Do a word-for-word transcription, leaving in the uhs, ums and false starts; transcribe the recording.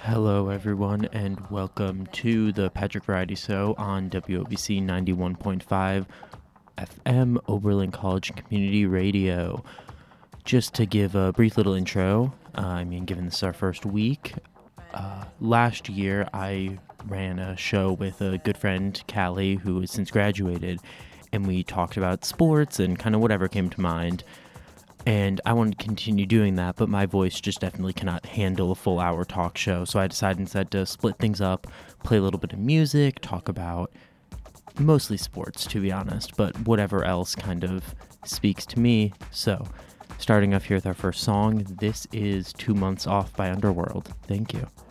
Hello, everyone, and welcome to the Patrick Variety Show on W O B C ninety-one point five F M, Oberlin College Community Radio. Just to give a brief little intro, uh, I mean, given this is our first week, uh, last year I ran a show with a good friend, Callie, who has since graduated, and we talked about sports and kind of whatever came to mind. And I wanted to continue doing that, but my voice just definitely cannot handle a full hour talk show. So I decided instead to split things up, play a little bit of music, talk about mostly sports, to be honest, but whatever else kind of speaks to me. So starting off here with our first song, this is Two Months Off by Underworld. Thank you.